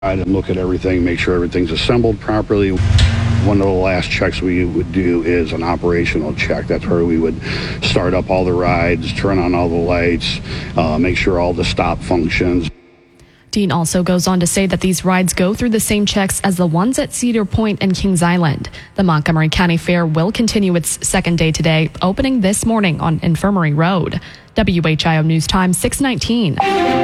and look at everything, make sure everything's assembled properly. One of the last checks we would do is an operational check. That's where we would start up all the rides, turn on all the lights, make sure all the stop functions. Dean also goes on to say that these rides go through the same checks as the ones at Cedar Point and Kings Island. The Montgomery County Fair will continue its second day today, opening this morning on Infirmary Road. WHIO News Time 6:19.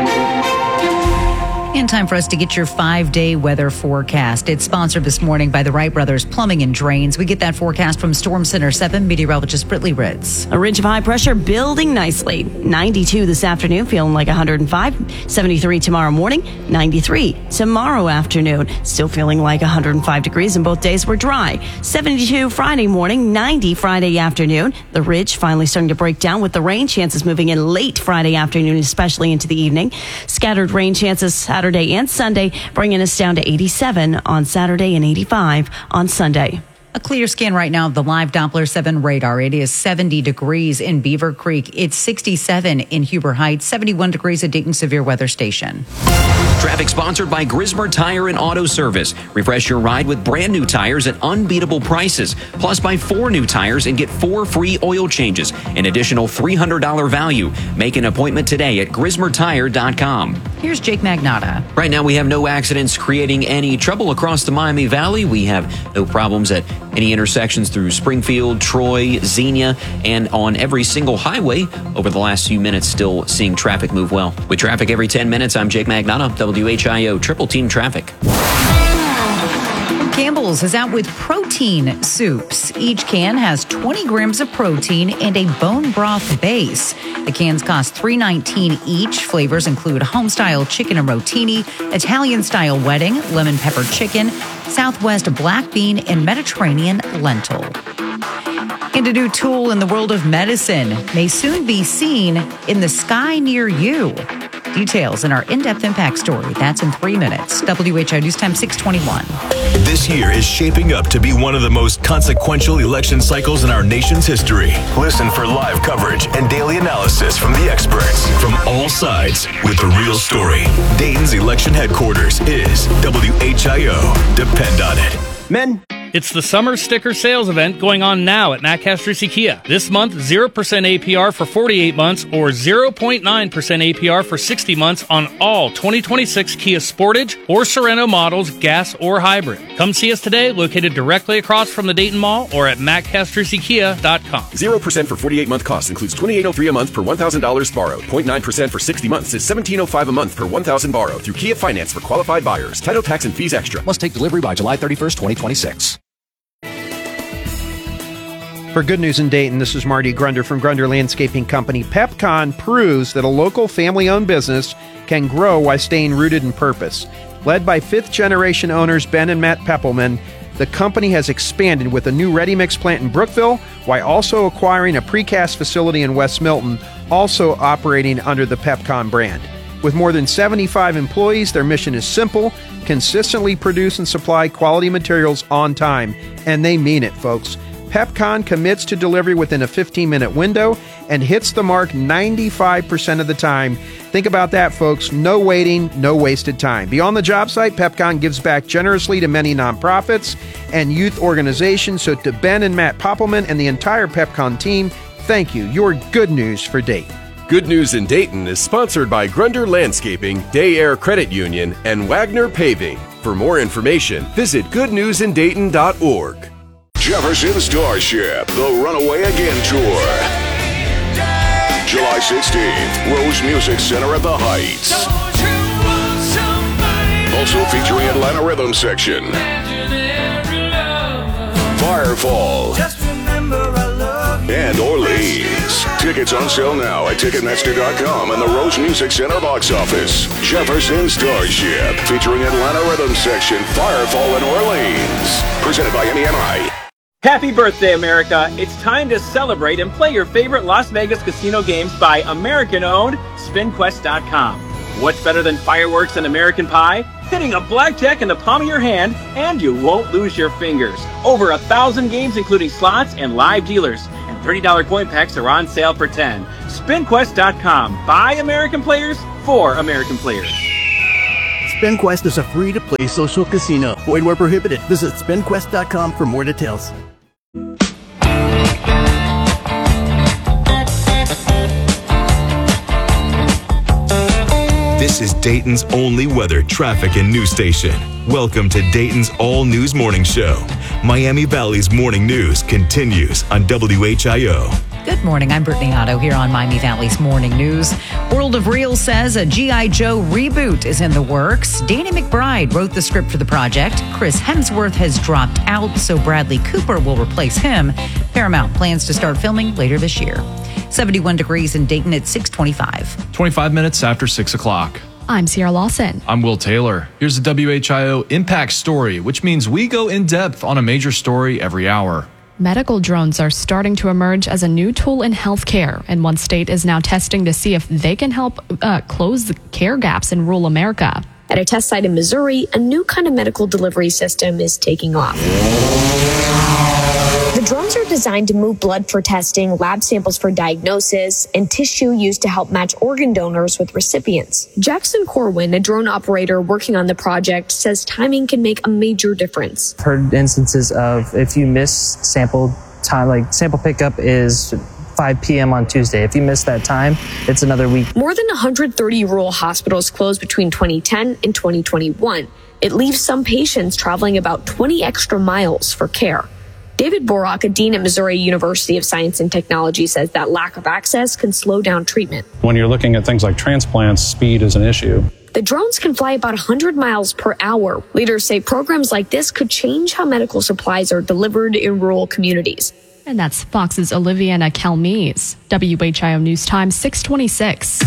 And time for us to get your 5-day weather forecast. It's sponsored this morning by the Wright Brothers Plumbing and Drains. We get that forecast from Storm Center 7 meteorologist Brittany Ritz. A ridge of high pressure building nicely. 92 this afternoon, feeling like 105. 73 tomorrow morning. 93 tomorrow afternoon. Still feeling like 105 degrees, and both days were dry. 72 Friday morning. 90 Friday afternoon. The ridge finally starting to break down with the rain chances moving in late Friday afternoon, especially into the evening. Scattered rain chances Saturday and Sunday, bringing us down to 87 on Saturday and 85 on Sunday. A clear scan right now of the live Doppler 7 radar. It is 70 degrees in Beaver Creek. It's 67 in Huber Heights, 71 degrees at Dayton Severe Weather Station. Traffic sponsored by Grismer Tire and Auto Service. Refresh your ride with brand new tires at unbeatable prices. Plus, buy 4 new tires and get 4 free oil changes. An additional $300 value. Make an appointment today at GrismerTire.com. Here's Jake Magnotta. Right now, we have no accidents creating any trouble across the Miami Valley. We have no problems at any intersections through Springfield, Troy, Xenia, and on every single highway over the last few minutes, still seeing traffic move well. With traffic every 10 minutes, I'm Jake Magnotta, WHIO Triple Team Traffic. Campbell's is out with protein soups. Each can has 20 grams of protein and a bone broth base. The cans cost $3.19 each. Flavors include home-style chicken and rotini, Italian-style wedding, lemon pepper chicken, Southwest black bean, and Mediterranean lentil. And a new tool in the world of medicine may soon be seen in the sky near you. Details in our in-depth impact story. That's in 3 minutes. WHIO News Time 6:21. This year is shaping up to be one of the most consequential election cycles in our nation's history. Listen for live coverage and daily analysis from the experts from all sides with the real story. Dayton's election headquarters is WHIO. Depend on it. Men. It's the summer sticker sales event going on now at Matt Castrisi Kia. This month, 0% APR for 48 months or 0.9% APR for 60 months on all 2026 Kia Sportage or Sorento models, gas or hybrid. Come see us today, located directly across from the Dayton Mall or at mattcastrisikia.com. 0% for 48-month cost includes $2,803 a month per $1,000 borrowed. 0.9% for 60 months is $1,705 a month per $1,000 borrowed through Kia Finance for qualified buyers. Title, tax, and fees extra. Must take delivery by July 31st, 2026. For Good News in Dayton, this is Marty Grunder from Grunder Landscaping Company. PepCon proves that a local family-owned business can grow while staying rooted in purpose. Led by fifth-generation owners Ben and Matt Peppelman, the company has expanded with a new ready-mix plant in Brookville while also acquiring a precast facility in West Milton, also operating under the PepCon brand. With more than 75 employees, their mission is simple: consistently produce and supply quality materials on time. And they mean it, folks. PepCon commits to delivery within a 15-minute window and hits the mark 95% of the time. Think about that, folks. No waiting, no wasted time. Beyond the job site, PepCon gives back generously to many nonprofits and youth organizations. So to Ben and Matt Poppelman and the entire PepCon team, thank you. Your good news for Dayton. Good News in Dayton is sponsored by Grunder Landscaping, Day Air Credit Union, and Wagner Paving. For more information, visit goodnewsindayton.org. Jefferson Starship, the Runaway Again Tour. July 16th, Rose Music Center at the Heights. Also featuring Atlanta Rhythm Section. Firefall. And Orleans. Tickets on sale now at Ticketmaster.com and the Rose Music Center box office. Jefferson Starship, featuring Atlanta Rhythm Section, Firefall, and Orleans. Presented by MEMI. Happy birthday, America! It's time to celebrate and play your favorite Las Vegas casino games by American-owned SpinQuest.com. What's better than fireworks and American Pie? Hitting a blackjack in the palm of your hand, and you won't lose your fingers. Over 1,000 games, including slots and live dealers. And $30 coin packs are on sale for $10. SpinQuest.com. By American players, for American players. SpinQuest is a free-to-play social casino. Void where prohibited. Visit SpinQuest.com for more details. This is Dayton's only weather, traffic, and news station. Welcome to Dayton's All News Morning Show. Miami Valley's morning news continues on WHIO. Good morning. I'm Brittany Otto here on Miami Valley's Morning News. World of Real says a G.I. Joe reboot is in the works. Danny McBride wrote the script for the project. Chris Hemsworth has dropped out, so Bradley Cooper will replace him. Paramount plans to start filming later this year. 71 degrees in Dayton at 6:25. 25 minutes after 6 o'clock. I'm Sierra Lawson. I'm Will Taylor. Here's the WHIO Impact Story, which means we go in depth on a major story every hour. Medical drones are starting to emerge as a new tool in healthcare, and one state is now testing to see if they can help close the care gaps in rural America. At a test site in Missouri, a new kind of medical delivery system is taking off. The drones are designed to move blood for testing, lab samples for diagnosis, and tissue used to help match organ donors with recipients. Jackson Corwin, a drone operator working on the project, says timing can make a major difference. I've heard instances of if you miss sample time, like sample pickup is 5 p.m. on Tuesday. If you miss that time, it's another week. More than 130 rural hospitals closed between 2010 and 2021. It leaves some patients traveling about 20 extra miles for care. David Borak, a dean at Missouri University of Science and Technology, says that lack of access can slow down treatment. When you're looking at things like transplants, speed is an issue. The drones can fly about 100 miles per hour. Leaders say programs like this could change how medical supplies are delivered in rural communities. And that's Fox's Oliviana Calmes. WHIO News Time 6:26.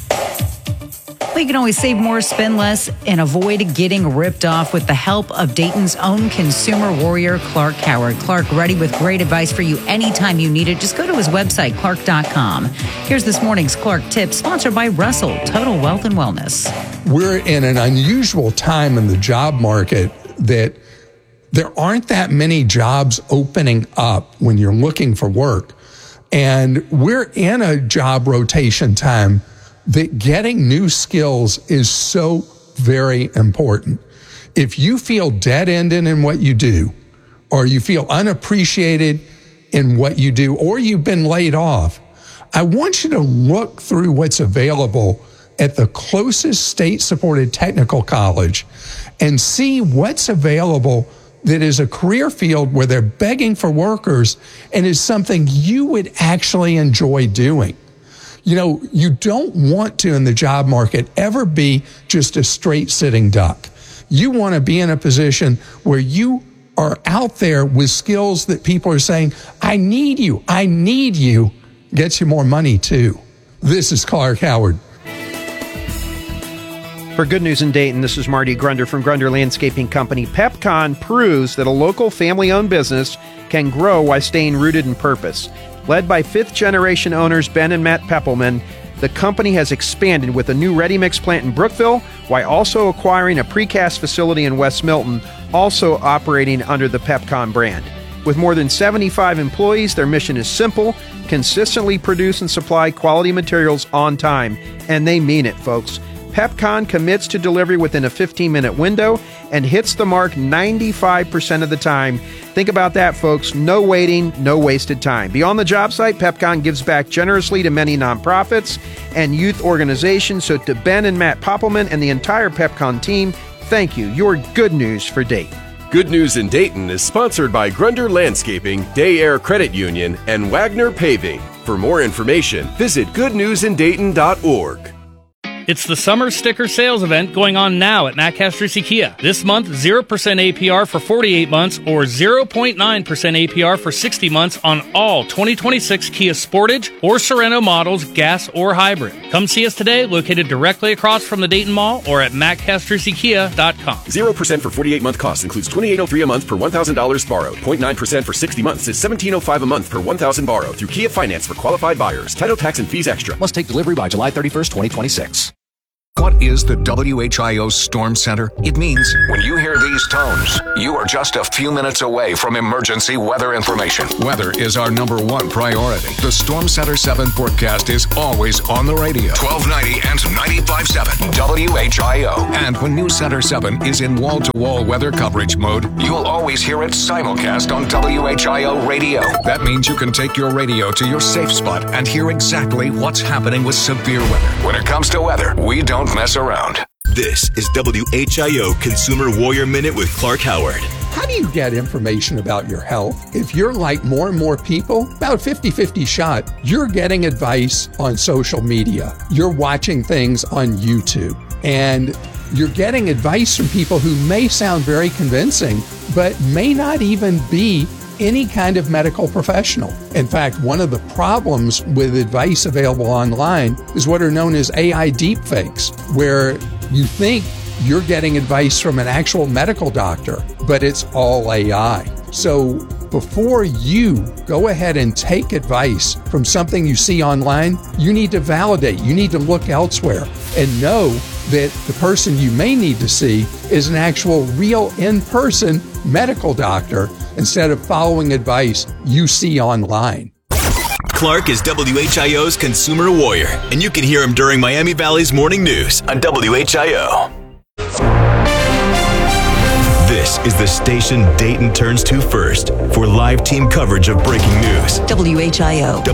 Well, you can always save more, spend less, and avoid getting ripped off with the help of Dayton's own consumer warrior, Clark Howard. Clark, ready with great advice for you anytime you need it. Just go to his website, clark.com. Here's this morning's Clark Tip, sponsored by Russell, Total Wealth and Wellness. We're in an unusual time in the job market that there aren't that many jobs opening up when you're looking for work. And we're in a job rotation time that getting new skills is so very important. If you feel dead-ended in what you do, or you feel unappreciated in what you do, or you've been laid off, I want you to look through what's available at the closest state-supported technical college and see what's available that is a career field where they're begging for workers and is something you would actually enjoy doing. You know, you don't want to, in the job market, ever be just a straight sitting duck. You want to be in a position where you are out there with skills that people are saying, I need you, gets you more money too. This is Clark Howard. For Good News in Dayton, this is Marty Grunder from Grunder Landscaping Company. PepCon proves that a local family-owned business can grow while staying rooted in purpose. Led by fifth-generation owners Ben and Matt Peppelman, the company has expanded with a new ready-mix plant in Brookville while also acquiring a precast facility in West Milton, also operating under the PepCon brand. With more than 75 employees, their mission is simple: consistently produce and supply quality materials on time. And they mean it, folks. PepCon commits to delivery within a 15-minute window and hits the mark 95% of the time. Think about that, folks. No waiting, no wasted time. Beyond the job site, PepCon gives back generously to many nonprofits and youth organizations. So to Ben and Matt Poppelman and the entire PepCon team, thank you. You're good news for Dayton. Good News in Dayton is sponsored by Grunder Landscaping, Day Air Credit Union, and Wagner Paving. For more information, visit goodnewsindayton.org. It's the summer sticker sales event going on now at Nacastro Kia. This month, 0% APR for 48 months or 0.9% APR for 60 months on all 2026 Kia Sportage or Sorento models, gas or hybrid. Come see us today, located directly across from the Dayton Mall or at MacCastroCkia.com. 0% for 48-month cost includes $2,803 a month per $1,000 borrowed. 0.9% for 60 months is $1,705 a month per $1,000 borrowed through Kia Finance for qualified buyers. Title, tax, and fees extra. Must take delivery by July 31st, 2026. What is the WHIO Storm Center? It means when you hear these tones, you are just a few minutes away from emergency weather information. Weather is our #1 priority. The Storm Center 7 forecast is always on the radio. 1290 and 95.7 WHIO. And when News Center 7 is in wall-to-wall weather coverage mode, you'll always hear it simulcast on WHIO radio. That means you can take your radio to your safe spot and hear exactly what's happening with severe weather. When it comes to weather, we don't mess around. This is WHIO Consumer Warrior Minute with Clark Howard. How do you get information about your health? If you're like more and more people, about 50-50 shot, you're getting advice on social media. You're watching things on YouTube. And you're getting advice from people who may sound very convincing, but may not even be any kind of medical professional. In fact, one of the problems with advice available online is what are known as AI deepfakes, where you think you're getting advice from an actual medical doctor, but it's all AI. So before you go ahead and take advice from something you see online, you need to validate, you need to look elsewhere and know that the person you may need to see is an actual real in-person medical doctor instead of following advice you see online. Clark is WHIO's Consumer Warrior, and you can hear him during Miami Valley's morning news on WHIO. This is the station Dayton turns to first for live team coverage of breaking news. WHIO.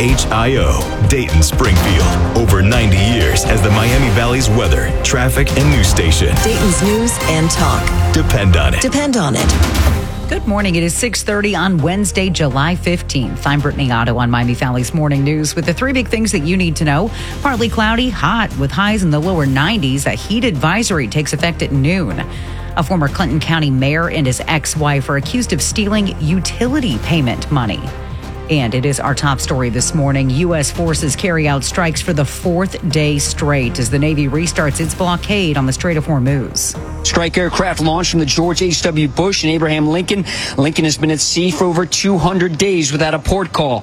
WHIO, Dayton, Springfield. Over 90 years as the Miami Valley's weather, traffic, and news station. Dayton's news and talk. Depend on it. Depend on it. Good morning. It is 6:30 on Wednesday, July 15th. I'm Brittany Otto on Miami Valley's Morning News with the three big things that you need to know. Partly cloudy, hot with highs in the lower 90s. A heat advisory takes effect at noon. A former Clinton County mayor and his ex-wife are accused of stealing utility payment money. And it is our top story this morning. U.S. forces carry out strikes for the 4th day straight as the Navy restarts its blockade on the Strait of Hormuz. Strike aircraft launched from the George H.W. Bush and Abraham Lincoln. Lincoln has been at sea for over 200 days without a port call.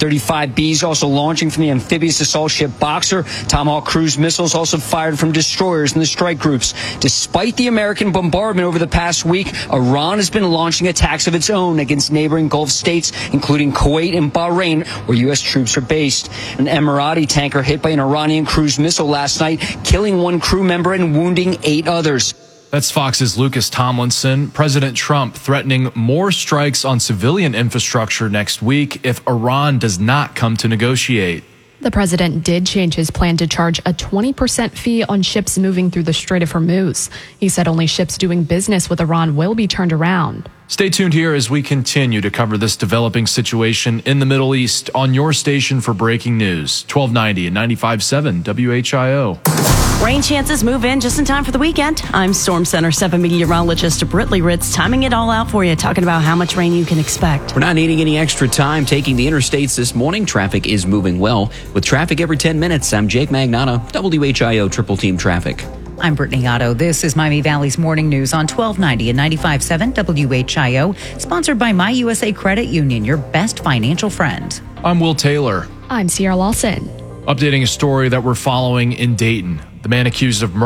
F-35Bs also launching from the amphibious assault ship Boxer. Tomahawk cruise missiles also fired from destroyers in the strike groups. Despite the American bombardment over the past week, Iran has been launching attacks of its own against neighboring Gulf states, including Kuwait and Bahrain, where U.S. troops are based. An Emirati tanker hit by an Iranian cruise missile last night, killing one crew member and wounding 8 others. That's Fox's Lucas Tomlinson. President Trump threatening more strikes on civilian infrastructure next week if Iran does not come to negotiate. The president did change his plan to charge a 20% fee on ships moving through the Strait of Hormuz. He said only ships doing business with Iran will be turned around. Stay tuned here as we continue to cover this developing situation in the Middle East on your station for breaking news, 1290 and 95.7 WHIO. Rain chances move in just in time for the weekend. I'm Storm Center 7 meteorologist Britley Ritz, timing it all out for you, talking about how much rain you can expect. We're not needing any extra time taking the interstates this morning. Traffic is moving well. With traffic every 10 minutes, I'm Jake Magnotta, WHIO Triple Team Traffic. I'm Brittany Otto. This is Miami Valley's Morning News on 1290 and 95.7 WHIO, sponsored by My USA Credit Union, your best financial friend. I'm Will Taylor. I'm Sierra Lawson. Updating a story that we're following in Dayton. A man accused of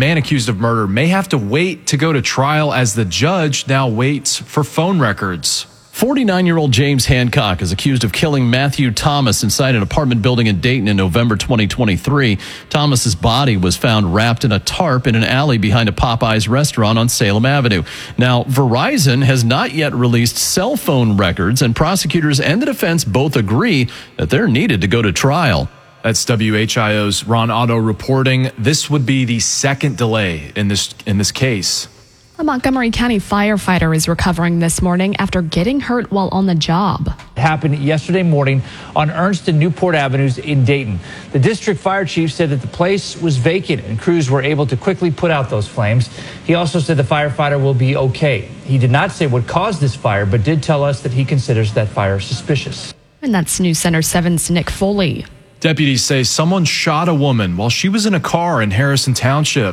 murder may have to wait to go to trial as the judge now waits for phone records. 49-year-old James Hancock is accused of killing Matthew Thomas inside an apartment building in Dayton in November 2023. Thomas's body was found wrapped in a tarp in an alley behind a Popeyes restaurant on Salem Avenue. Now, Verizon has not yet released cell phone records, and prosecutors and the defense both agree that they're needed to go to trial. That's WHIO's Ron Otto reporting. This would be the second delay in this case. A Montgomery County firefighter is recovering this morning after getting hurt while on the job. It happened yesterday morning on Ernst and Newport Avenues in Dayton. The district fire chief said that the place was vacant and crews were able to quickly put out those flames. He also said the firefighter will be okay. He did not say what caused this fire, but did tell us that he considers that fire suspicious. And that's News Center 7's Nick Foley. Deputies say someone shot a woman while she was in a car in Harrison Township.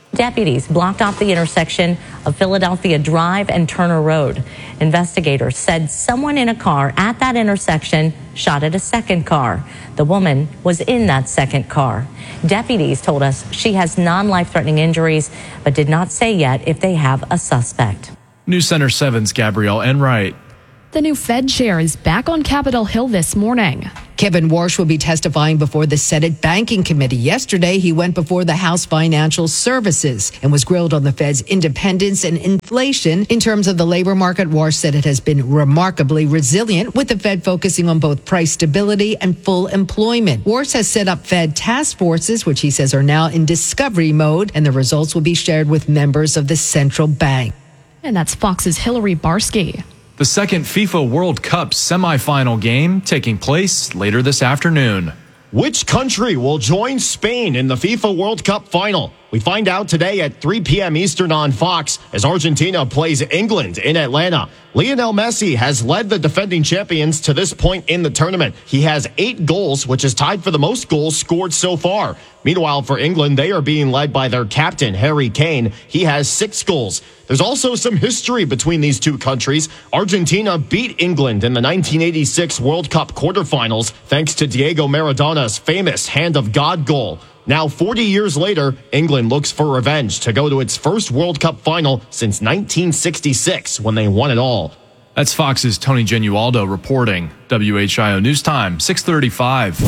Deputies blocked off the intersection of Philadelphia Drive and Turner Road. Investigators said someone in a car at that intersection shot at a second car. The woman was in that second car. Deputies told us she has non-life-threatening injuries, but did not say yet if they have a suspect. News Center 7's Gabrielle Enright. The new Fed chair is back on Capitol Hill this morning. Kevin Warsh will be testifying before the Senate Banking Committee. Yesterday, he went before the House Financial Services and was grilled on the Fed's independence and inflation. In terms of the labor market, Warsh said it has been remarkably resilient, with the Fed focusing on both price stability and full employment. Warsh has set up Fed task forces, which he says are now in discovery mode, and the results will be shared with members of the central bank. And that's Fox's Hillary Barsky. The second FIFA World Cup semifinal game taking place later this afternoon. Which country will join Spain in the FIFA World Cup final? We find out today at 3 p.m. Eastern on Fox as Argentina plays England in Atlanta. Lionel Messi has led the defending champions to this point in the tournament. He has 8 goals, which is tied for the most goals scored so far. Meanwhile, for England, they are being led by their captain, Harry Kane. He has 6 goals. There's also some history between these two countries. Argentina beat England in the 1986 World Cup quarterfinals thanks to Diego Maradona's famous Hand of God goal. Now, 40 years later, England looks for revenge to go to its first World Cup final since 1966 when they won it all. That's Fox's Tony Genualdo reporting. WHIO News Time, 6:35.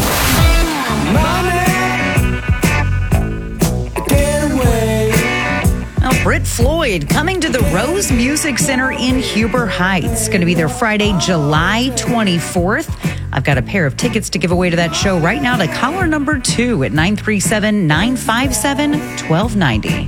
Brit Floyd coming to the Rose Music Center in Huber Heights. Going to be there Friday, July 24th. I've got a pair of tickets to give away to that show right now to caller number 2 at 937-957-1290.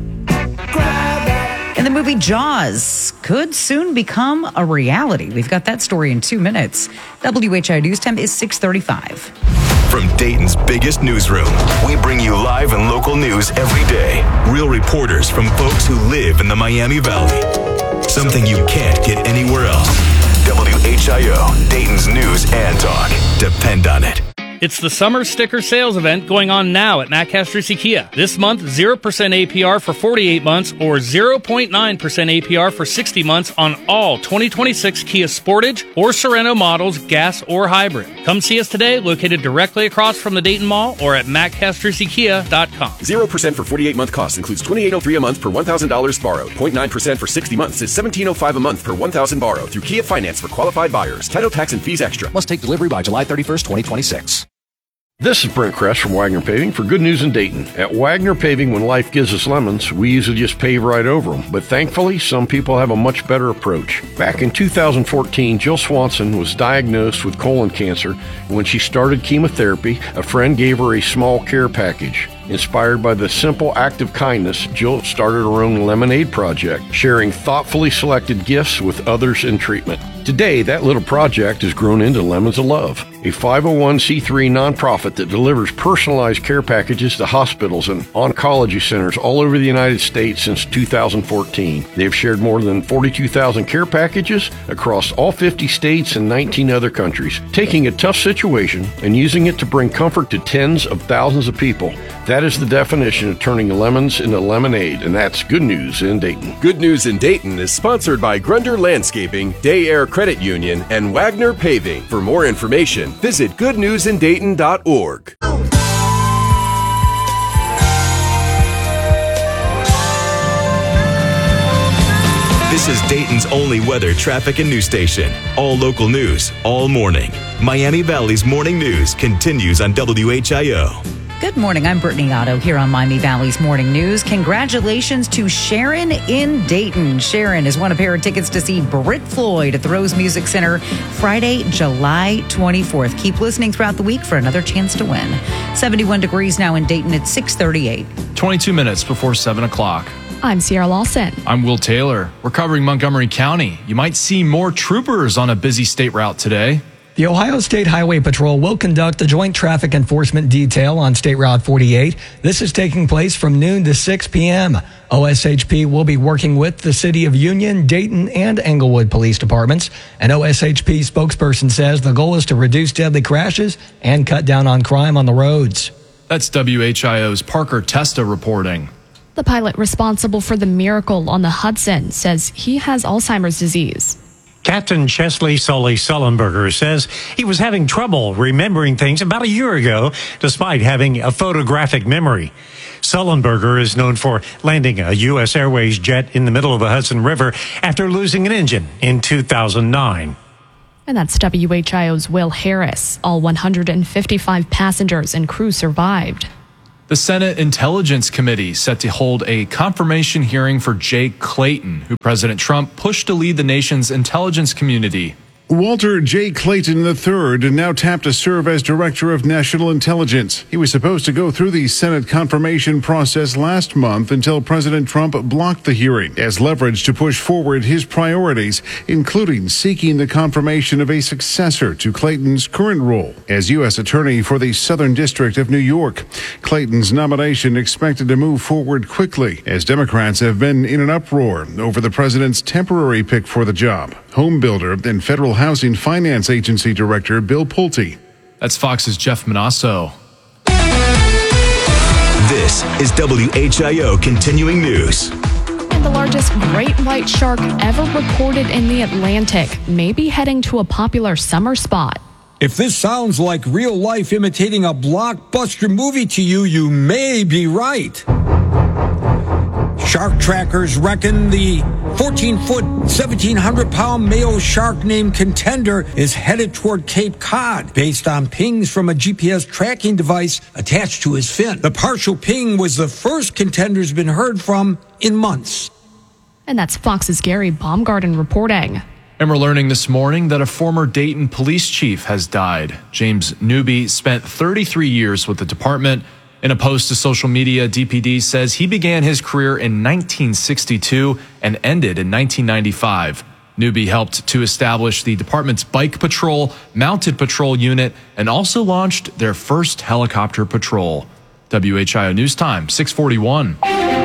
And the movie Jaws could soon become a reality. We've got that story in 2 minutes. WHIO News Time is 6:35. From Dayton's biggest newsroom, we bring you live and local news every day. Real reporters from folks who live in the Miami Valley. Something you can't get anywhere else. WHIO, Dayton's news and talk. Depend on it. It's the summer sticker sales event going on now at Matt Castrisi Kia. This month, 0% APR for 48 months or 0.9% APR for 60 months on all 2026 Kia Sportage or Sorento models, gas or hybrid. Come see us today, located directly across from the Dayton Mall or at mattcastrisikia.com. 0% for 48-month cost includes $2,803 a month per $1,000 borrowed. 0.9% for 60 months is $1,705 a month per $1,000 borrowed through Kia Finance for qualified buyers. Title, tax, and fees extra. Must take delivery by July 31st, 2026. This is Brent Kress from Wagner Paving for Good News in Dayton. At Wagner Paving, when life gives us lemons, we usually just pave right over them. But thankfully, some people have a much better approach. Back in 2014, Jill Swanson was diagnosed with colon cancer. When she started chemotherapy, a friend gave her a small care package. Inspired by the simple act of kindness, Jill started her own lemonade project, sharing thoughtfully selected gifts with others in treatment. Today, that little project has grown into Lemons of Love, a 501c3 nonprofit that delivers personalized care packages to hospitals and oncology centers all over the United States since 2014. They've shared more than 42,000 care packages across all 50 states and 19 other countries, taking a tough situation and using it to bring comfort to tens of thousands of people. That is the definition of turning lemons into lemonade, and that's Good News in Dayton. Good News in Dayton is sponsored by Grunder Landscaping, Day Air Credit Union, and Wagner Paving. For more information, visit goodnewsindayton.org. This is Dayton's only weather, traffic, and news station. All local news, all morning. Miami Valley's morning news continues on WHIO. Good morning. I'm Brittany Otto here on Miami Valley's Morning News. Congratulations to Sharon in Dayton. Sharon has won a pair of tickets to see Brit Floyd at the Rose Music Center Friday, July 24th. Keep listening throughout the week for another chance to win. 71 degrees now in Dayton at 6:38. 22 minutes before 7 o'clock. I'm Sierra Lawson. I'm Will Taylor. We're covering Montgomery County. You might see more troopers on a busy state route today. The Ohio State Highway Patrol will conduct a joint traffic enforcement detail on State Route 48. This is taking place from noon to 6 p.m. OSHP will be working with the City of Union, Dayton, and Englewood police departments. An OSHP spokesperson says the goal is to reduce deadly crashes and cut down on crime on the roads. That's WHIO's Parker Testa reporting. The pilot responsible for the miracle on the Hudson says he has Alzheimer's disease. Captain Chesley Sully Sullenberger says he was having trouble remembering things about a year ago, despite having a photographic memory. Sullenberger is known for landing a U.S. Airways jet in the middle of the Hudson River after losing an engine in 2009. And that's WHIO's Will Harris. All 155 passengers and crew survived. The Senate Intelligence Committee set to hold a confirmation hearing for Jay Clayton, who President Trump pushed to lead the nation's intelligence community. Walter J. Clayton III now tapped to serve as Director of National Intelligence. He was supposed to go through the Senate confirmation process last month until President Trump blocked the hearing as leverage to push forward his priorities, including seeking the confirmation of a successor to Clayton's current role as U.S. Attorney for the Southern District of New York. Clayton's nomination expected to move forward quickly as Democrats have been in an uproar over the president's temporary pick for the job. Home builder and Federal Housing Finance Agency Director Bill Pulte. That's Fox's Jeff Manasso. This is WHIO Continuing News. And the largest great white shark ever reported in the Atlantic may be heading to a popular summer spot. If this sounds like real life imitating a blockbuster movie to you, you may be right. Shark trackers reckon the 14-foot, 1,700-pound male shark named Contender is headed toward Cape Cod based on pings from a GPS tracking device attached to his fin. The partial ping was the first Contender's been heard from in months. And that's Fox's Gary Baumgarten reporting. And we're learning this morning that a former Dayton police chief has died. James Newby spent 33 years with the department. In a post to social media, DPD says he began his career in 1962 and ended in 1995. Newby helped to establish the department's bike patrol, mounted patrol unit, and also launched their first helicopter patrol. WHIO News Time, 6:41.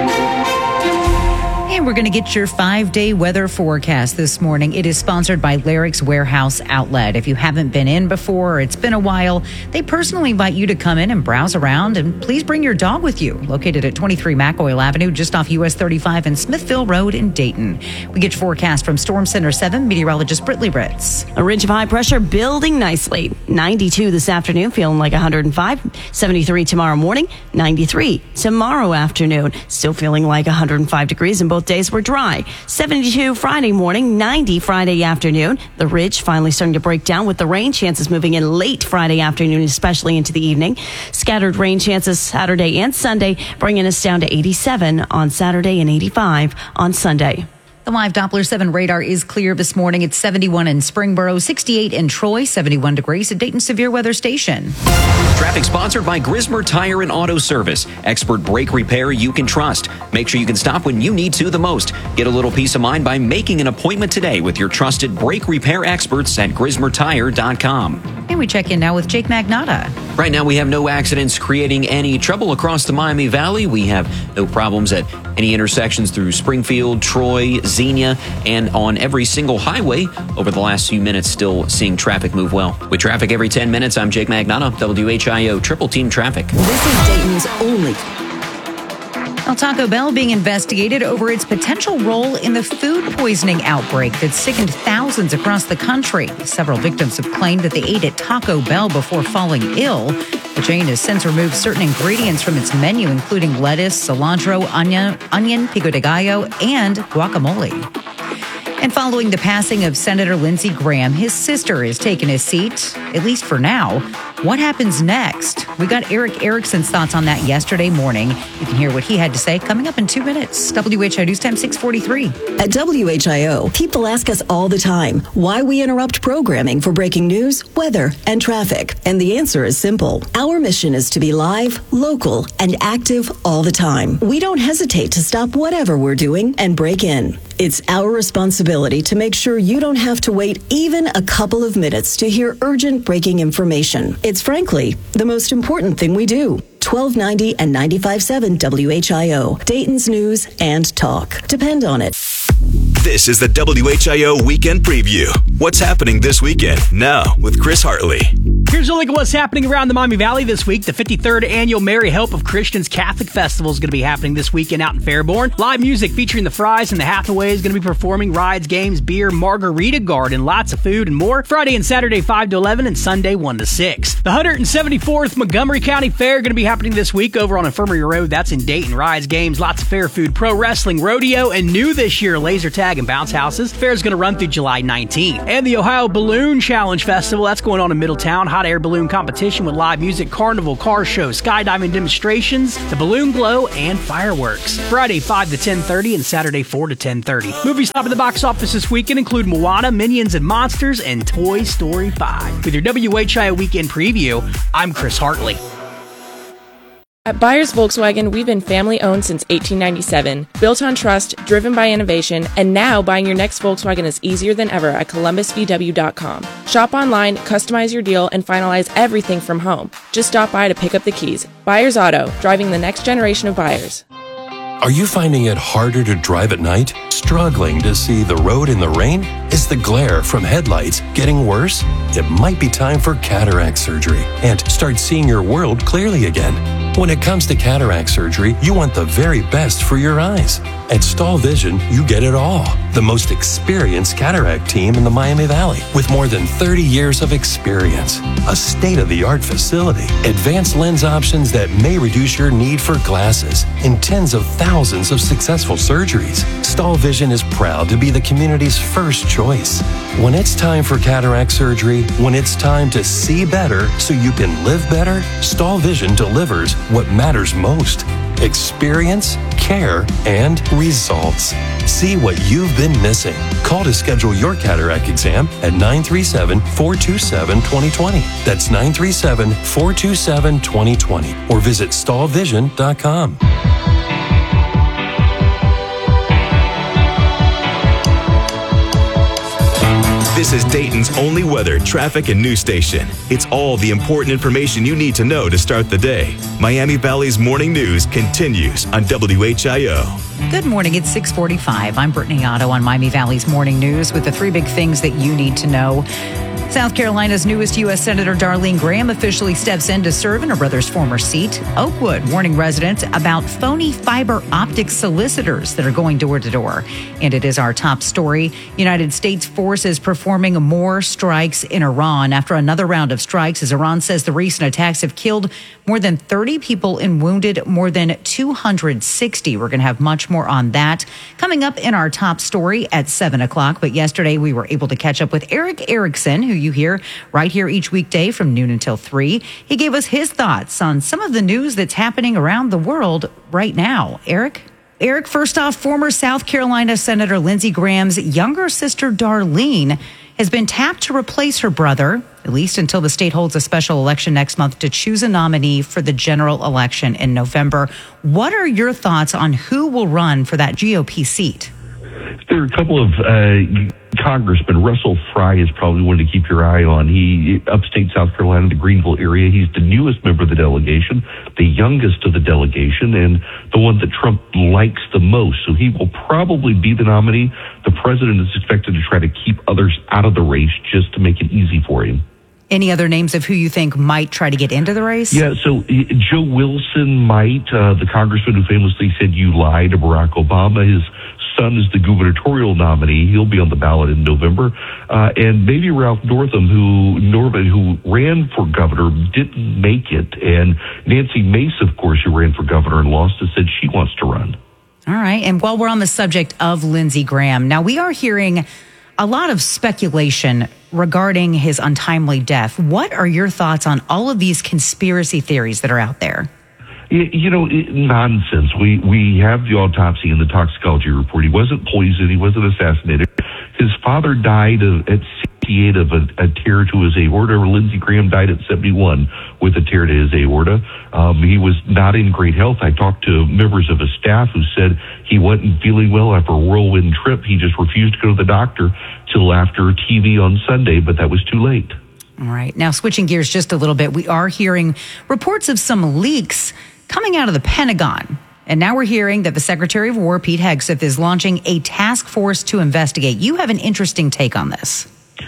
And we're going to get your 5-day weather forecast this morning. It is sponsored by Larrick's Warehouse Outlet. If you haven't been in before or it's been a while, they personally invite you to come in and browse around, and please bring your dog with you. Located at 23 McOil Avenue, just off US 35 and Smithville Road in Dayton. We get your forecast from Storm Center 7 meteorologist Britley Ritz. A ridge of high pressure building nicely. 92 this afternoon, feeling like 105. 73 tomorrow morning. 93 tomorrow afternoon, still feeling like 105 degrees, and both days were dry. 72 Friday morning, 90 Friday afternoon. The ridge finally starting to break down with the rain chances moving in late Friday afternoon, especially into the evening. Scattered rain chances Saturday and Sunday, bringing us down to 87 on Saturday and 85 on Sunday. The live Doppler 7 radar is clear this morning. It's 71 in Springboro, 68 in Troy, 71 degrees at Dayton Severe Weather Station. Traffic sponsored by Grismer Tire and Auto Service. Expert brake repair you can trust. Make sure you can stop when you need to the most. Get a little peace of mind by making an appointment today with your trusted brake repair experts at GrismerTire.com. And we check in now with Jake Magnotta. Right now, we have no accidents creating any trouble across the Miami Valley. We have no problems at any intersections through Springfield, Troy, Xenia, and on every single highway over the last few minutes, still seeing traffic move well. With traffic every 10 minutes, I'm Jake Magnotta, WHIO Triple Team Traffic. This is Dayton's only. Well, Taco Bell being investigated over its potential role in the food poisoning outbreak that sickened thousands across the country. Several victims have claimed that they ate at Taco Bell before falling ill. The chain has since removed certain ingredients from its menu, including lettuce, cilantro, onion, pico de gallo, and guacamole. And following the passing of Senator Lindsey Graham, his sister has taken his seat, at least for now. What happens next? We got Eric Erickson's thoughts on that yesterday morning. You can hear what he had to say coming up in 2 minutes. WHIO News Time 6:43. At WHIO, people ask us all the time why we interrupt programming for breaking news, weather, and traffic. And the answer is simple. Our mission is to be live, local, and active all the time. We don't hesitate to stop whatever we're doing and break in. It's our responsibility to make sure you don't have to wait even a couple of minutes to hear urgent breaking information. It's frankly the most important thing we do. 1290 and 95.7 WHIO, Dayton's news and talk. Depend on it. This is the WHIO Weekend Preview. What's happening this weekend? Now with Chris Hartley. Here's a look at what's happening around the Miami Valley this week. The 53rd annual Mary Help of Christians Catholic Festival is going to be happening this weekend out in Fairborn. Live music featuring the Fries and the Hathaway is going to be performing. Rides, games, beer, margarita garden, lots of food and more. Friday and Saturday 5 to 11 and Sunday 1 to 6. The 174th Montgomery County Fair going to be happening this week over on Infirmary Road. That's in Dayton. Rides, games, lots of fair food, pro wrestling, rodeo, and new this year, laser tag and bounce houses. Fair is going to run through July 19th. And the Ohio Balloon Challenge Festival, that's going on in Middletown. Hot air balloon competition with live music, carnival, car show, skydiving demonstrations, the balloon glow, and fireworks. Friday 5 to 10:30 and Saturday 4 to 10:30. Movies top of the box office this weekend include Moana, Minions and Monsters, and Toy Story 5. With your WHIO Weekend Preview, I'm Chris Hartley. At Byers Volkswagen, we've been family-owned since 1897, built on trust, driven by innovation, and now buying your next Volkswagen is easier than ever at ColumbusVW.com. Shop online, customize your deal, and finalize everything from home. Just stop by to pick up the keys. Byers Auto, driving the next generation of buyers. Are you finding it harder to drive at night? Struggling to see the road in the rain? Is the glare from headlights getting worse? It might be time for cataract surgery and start seeing your world clearly again. When it comes to cataract surgery, you want the very best for your eyes. At Stahl Vision, you get it all. The most experienced cataract team in the Miami Valley with more than 30 years of experience. A state-of-the-art facility. Advanced lens options that may reduce your need for glasses in tens of thousands of successful surgeries. Stahl Vision is proud to be the community's first choice. When it's time for cataract surgery, when it's time to see better so you can live better, Stahl Vision delivers what matters most. Experience, care, and results. See what you've been missing. Call to schedule your cataract exam at 937-427-2020. That's 937-427-2020. Or visit stahlvision.com. This is Dayton's only weather, traffic, and news station. It's all the important information you need to know to start the day. Miami Valley's morning news continues on WHIO. Good morning. It's 6:45. I'm Brittany Otto on Miami Valley's morning news with the three big things that you need to know. South Carolina's newest U.S. Senator Darlene Graham officially steps in to serve in her brother's former seat. Oakwood warning residents about phony fiber optic solicitors that are going door to door. And it is our top story. United States forces performing more strikes in Iran after another round of strikes, as Iran says the recent attacks have killed more than 30 people and wounded more than 260. We're going to have much more on that coming up in our top story at 7 o'clock. But yesterday we were able to catch up with Eric Erickson, who you hear right here each weekday from noon until 3. He gave us his thoughts on some of the news that's happening around the world right now. Eric, first off, former South Carolina Senator Lindsey Graham's younger sister Darlene has been tapped to replace her brother, at least until the state holds a special election next month to choose a nominee for the general election in November. What are your thoughts on who will run for that GOP seat? There are a couple of Congressman. Russell Fry is probably one to keep your eye on. He upstate South Carolina, the Greenville area. He's the newest member of the delegation, the youngest of the delegation, and the one that Trump likes the most. So he will probably be the nominee. The president is expected to try to keep others out of the race just to make it easy for him. Any other names of who you think might try to get into the race? Yeah, so Joe Wilson might, the congressman who famously said you lie to Barack Obama. His son is the gubernatorial nominee. He'll be on the ballot in November. And maybe Ralph Northam, who ran for governor, didn't make it. And Nancy Mace, of course, who ran for governor and lost, has said she wants to run. All right. And while we're on the subject of Lindsey Graham, now we are hearing a lot of speculation regarding his untimely death. What are your thoughts on all of these conspiracy theories that are out there? You know, nonsense. We have the autopsy and the toxicology report. He wasn't poisoned. He wasn't assassinated. His father died at 68 of a tear to his aorta. Lindsey Graham died at 71 with a tear to his aorta. He was not in great health. I talked to members of his staff who said he wasn't feeling well after a whirlwind trip. He just refused to go to the doctor till after TV on Sunday, but that was too late. All right. Now, switching gears just a little bit, we are hearing reports of some leaks coming out of the Pentagon. And now we're hearing that the Secretary of War, Pete Hegseth, is launching a task force to investigate. You have an interesting take on this.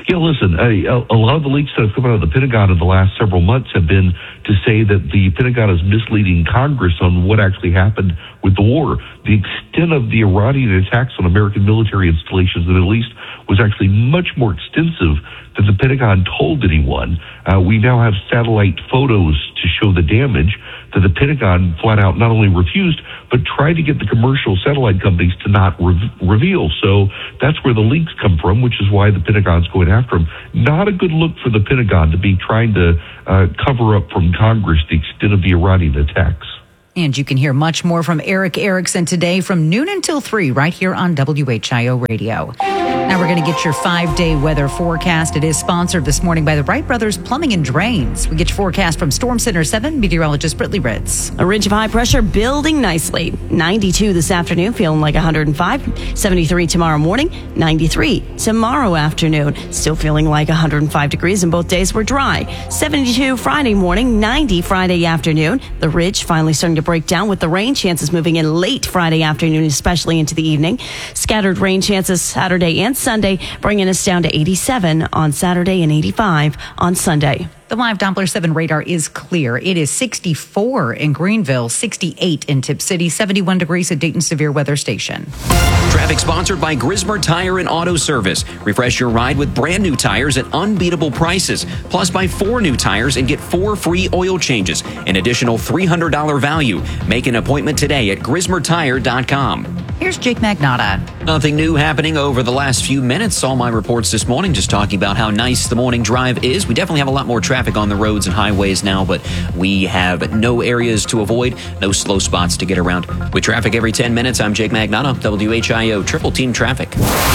Yeah, listen, a lot of the leaks that have come out of the Pentagon in the last several months have been to say that the Pentagon is misleading Congress on what actually happened with the war. The extent of the Iranian attacks on American military installations in the Middle East was actually much more extensive than the Pentagon told anyone. We now have satellite photos to show the damage that the Pentagon flat out not only refused, but tried to get the commercial satellite companies to not reveal. So that's where the leaks come from, which is why the Pentagon's going after them. Not a good look for the Pentagon to be trying to cover up from Congress the extent of the Iranian attacks. And you can hear much more from Eric Erickson today from noon until 3 right here on WHIO Radio. Now we're going to get your 5-day weather forecast. It is sponsored this morning by the Wright Brothers Plumbing and Drains. We get your forecast from Storm Center 7 meteorologist Brittany Ritz. A ridge of high pressure building nicely. 92 this afternoon, feeling like 105. 73 tomorrow morning. 93 tomorrow afternoon. Still feeling like 105 degrees, and both days were dry. 72 Friday morning. 90 Friday afternoon. The ridge finally starting to break down with the rain chances moving in late Friday afternoon, especially into the evening. Scattered rain chances Saturday and Sunday, bringing us down to 87 on Saturday and 85 on Sunday. The live Doppler 7 radar is clear. It is 64 in Greenville, 68 in Tip City, 71 degrees at Dayton Severe Weather Station. Traffic sponsored by Grismer Tire and Auto Service. Refresh your ride with brand new tires at unbeatable prices. Plus, buy 4 new tires and get 4 free oil changes. An additional $300 value. Make an appointment today at GrismerTire.com. Here's Jake Magnotta. Nothing new happening over the last few minutes. All my reports this morning just talking about how nice the morning drive is. We definitely have a lot more traffic on the roads and highways now, but we have no areas to avoid, no slow spots to get around. With traffic every 10 minutes, I'm Jake Magnotta, WHIO Triple Team Traffic.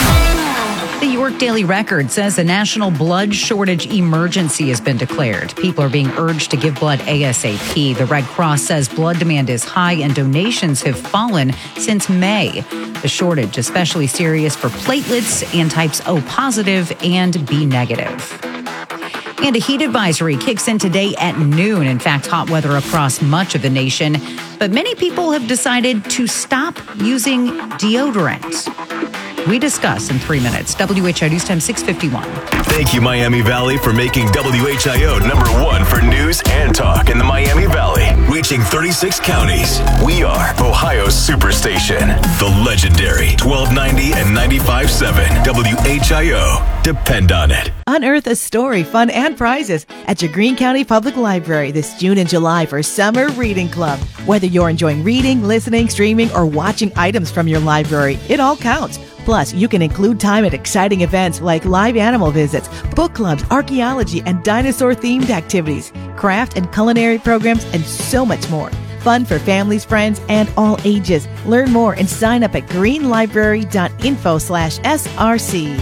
The York Daily Record says a national blood shortage emergency has been declared. People are being urged to give blood ASAP. The Red Cross says blood demand is high and donations have fallen since May. The shortage especially serious for platelets and types O positive and B negative. And a heat advisory kicks in today at noon. In fact, hot weather across much of the nation. But many people have decided to stop using deodorant. We discuss in 3 minutes. WHIO News Time 6:51. Thank you, Miami Valley, for making WHIO #1 for news and talk in the Miami Valley. Reaching 36 counties. We are Ohio's Superstation. The legendary 1290 and 95.7 WHIO. Depend on it. Unearth a story, fun, and prizes at your Greene County Public Library this June and July for Summer Reading Club. Whether you're enjoying reading, listening, streaming, or watching items from your library, it all counts. Plus, you can include time at exciting events like live animal visits, book clubs, archaeology, and dinosaur-themed activities, craft and culinary programs, and so much more. Fun for families, friends, and all ages. Learn more and sign up at greenlibrary.info/SRC.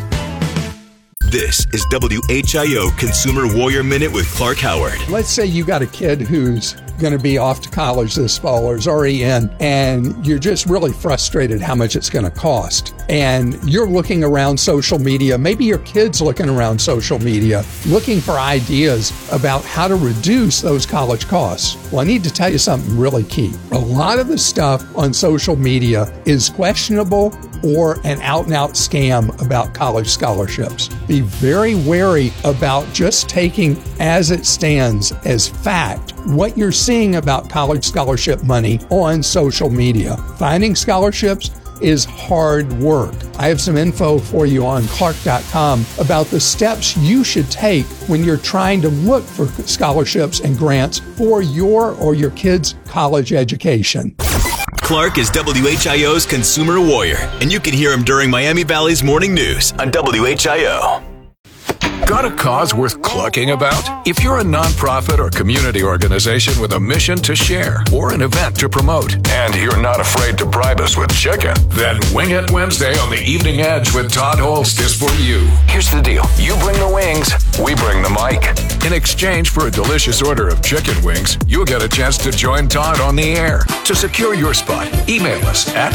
This is WHIO Consumer Warrior Minute with Clark Howard. Let's say you got a kid who's going to be off to college this fall or is already in, and you're just really frustrated how much it's going to cost. And you're looking around social media, maybe your kid's looking around social media, looking for ideas about how to reduce those college costs. Well, I need to tell you something really key. A lot of the stuff on social media is questionable or an out-and-out scam about college scholarships. Be very wary about just taking as it stands as fact what you're seeing about college scholarship money on social media. Finding scholarships is hard work. I have some info for you on Clark.com about the steps you should take when you're trying to look for scholarships and grants for your or your kid's college education. Clark is WHIO's Consumer Warrior, and you can hear him during Miami Valley's Morning News on WHIO. Got a cause worth clucking about? If you're a nonprofit or community organization with a mission to share or an event to promote, and you're not afraid to bribe us with chicken, then Wing It Wednesday on the Evening Edge with Todd Holst is for you. Here's the deal. You bring the wings, we bring the mic. In exchange for a delicious order of chicken wings, you'll get a chance to join Todd on the air. To secure your spot, email us at